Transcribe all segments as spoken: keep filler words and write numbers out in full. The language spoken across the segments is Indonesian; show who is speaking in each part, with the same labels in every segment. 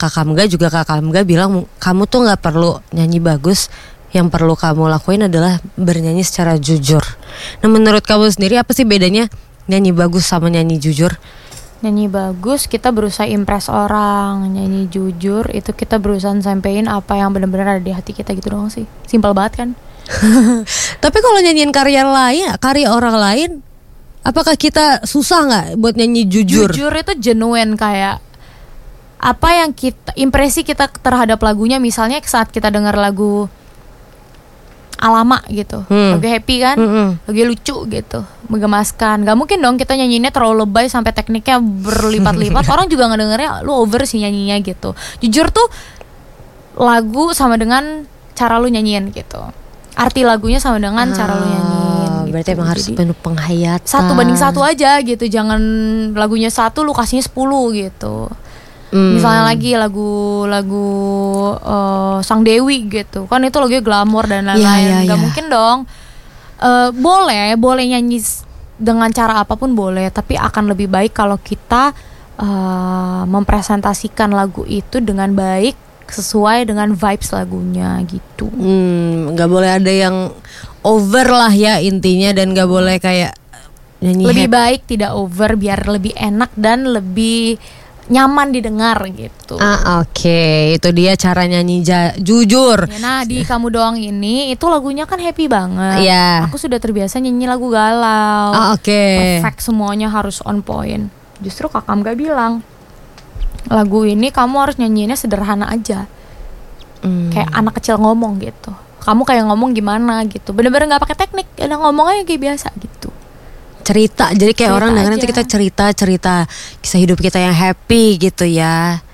Speaker 1: Kak Kamga juga Kak Kamga bilang kamu tuh nggak perlu nyanyi bagus, yang perlu kamu lakuin adalah bernyanyi secara jujur. Nah menurut kamu sendiri apa sih bedanya nyanyi bagus sama nyanyi jujur?
Speaker 2: Nyanyi bagus kita berusaha impress orang, nyanyi jujur itu kita berusaha sampein apa yang benar-benar ada di hati kita gitu doang sih. Simpel banget kan?
Speaker 1: Tapi kalau nyanyiin karya lain, karya orang lain, apakah kita susah nggak buat nyanyi jujur?
Speaker 2: Jujur itu genuine, kayak apa yang kita impresi kita terhadap lagunya. Misalnya saat kita dengar lagu Alama gitu, hmm. lagi happy kan, hmm. lagi lucu gitu, menggemaskan. Gak mungkin dong kita nyanyiinnya terlalu lebay sampai tekniknya berlipat-lipat. Orang juga ngedengernya lu over sih nyanyinya gitu. Jujur tuh lagu sama dengan cara lu nyanyiin gitu. Arti lagunya sama dengan ah, cara lu nyanyiin gitu.
Speaker 1: Berarti emang harus penuh penghayatan.
Speaker 2: Satu banding satu aja gitu. Jangan lagunya satu lu kasihnya sepuluh gitu. Hmm. Misalnya lagi lagu-lagu uh, Sang Dewi gitu, kan itu lagunya glamor dan lain-lain. Ya, ya, Gak ya. mungkin dong. Uh, boleh, boleh nyanyi dengan cara apapun boleh, tapi akan lebih baik kalau kita uh, mempresentasikan lagu itu dengan baik, sesuai dengan vibes lagunya gitu.
Speaker 1: Hmm, gak boleh ada yang over lah ya intinya, dan gak boleh kayak nyanyi.
Speaker 2: Lebih
Speaker 1: happy.
Speaker 2: Baik tidak over biar lebih enak dan lebih nyaman didengar gitu.
Speaker 1: Ah oke, okay. Itu dia cara nyanyi ja- jujur.
Speaker 2: Ya, nah di Kamu Doang ini itu lagunya kan happy banget.
Speaker 1: Yeah.
Speaker 2: Aku sudah terbiasa nyanyi lagu galau.
Speaker 1: Ah oke. Okay.
Speaker 2: Perfect, semuanya harus on point. Justru Kak Kamga bilang lagu ini kamu harus nyanyiinnya sederhana aja, hmm. kayak anak kecil ngomong gitu. Kamu kayak ngomong gimana gitu, bener-bener nggak pakai teknik, ada ngomong aja kayak biasa gitu.
Speaker 1: Cerita, jadi kayak
Speaker 2: cerita
Speaker 1: orang dengerin nanti kita cerita-cerita kisah hidup kita yang happy gitu ya.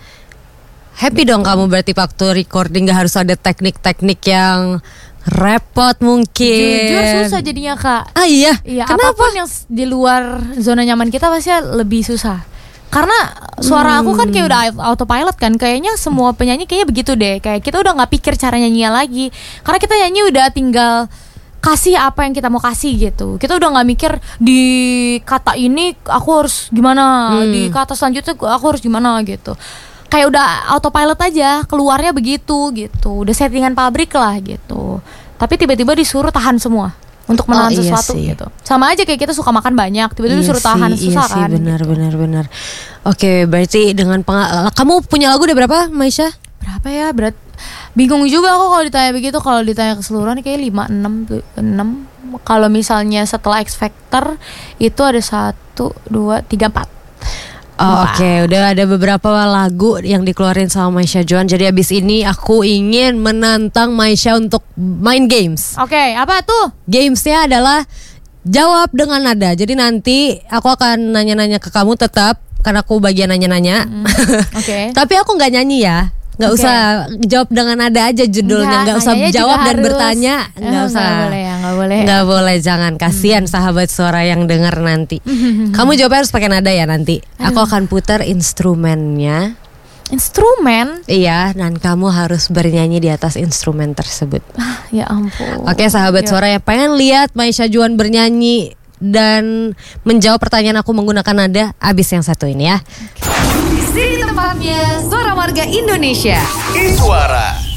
Speaker 1: Happy betul dong kamu berarti waktu recording gak harus ada teknik-teknik yang repot mungkin.
Speaker 2: Jujur susah jadinya Kak.
Speaker 1: Ah iya?
Speaker 2: Iya,
Speaker 1: kenapa?
Speaker 2: Apapun yang di luar zona nyaman kita pasti lebih susah. Karena suara hmm. aku kan kayak udah autopilot kan. Kayaknya semua penyanyi kayaknya begitu deh. Kayak kita udah gak pikir cara nyanyinya lagi. Karena kita nyanyi udah tinggal kasih apa yang kita mau kasih gitu. Kita udah nggak mikir di kata ini aku harus gimana, hmm. di kata selanjutnya aku harus gimana gitu. Kayak udah autopilot aja, keluarnya begitu gitu. Udah settingan pabrik lah gitu. Tapi tiba-tiba disuruh tahan semua untuk menahan oh, iya sesuatu sih. Gitu. Sama aja kayak kita suka makan banyak, tiba-tiba iya disuruh tahan
Speaker 1: sih,
Speaker 2: susah
Speaker 1: iya sih,
Speaker 2: kan.
Speaker 1: Benar,
Speaker 2: gitu.
Speaker 1: benar, benar. Oke, berarti dengan peng- kamu punya lagu udah berapa, Maisha?
Speaker 2: Berapa ya? Berat. Bingung juga aku kalau ditanya begitu. Kalau ditanya keseluruhan kayak lima, enam, enam. Kalau misalnya setelah X Factor itu ada satu, dua, tiga, empat.
Speaker 1: Oh, oke, okay. Udah ada beberapa lagu yang dikeluarin sama Maisha Joan. Jadi abis ini aku ingin menantang Maisha untuk main games.
Speaker 2: Oke, okay, apa tuh?
Speaker 1: Gamesnya adalah jawab dengan nada. Jadi nanti aku akan nanya-nanya ke kamu tetap, karena aku bagian nanya-nanya. Mm, Oke. Okay. Tapi aku nggak nyanyi ya. Nggak okay. usah jawab dengan nada aja judulnya, nggak usah jawab dan harus bertanya, nggak oh, usah.
Speaker 2: Nggak boleh ya, nggak boleh.
Speaker 1: Nggak boleh, jangan, kasihan hmm. sahabat suara yang dengar nanti. Kamu jawabnya harus pakai nada ya nanti. Aku akan putar instrumennya.
Speaker 2: Instrumen?
Speaker 1: Iya, dan kamu harus bernyanyi di atas instrumen tersebut.
Speaker 2: Ah, ya ampun.
Speaker 1: Oke sahabat ya. Suara yang pengen lihat Maisha Joan bernyanyi dan menjawab pertanyaan aku menggunakan nada, abis yang satu ini ya.
Speaker 3: Di sini tempatnya Suara Warga Indonesia. Iswara.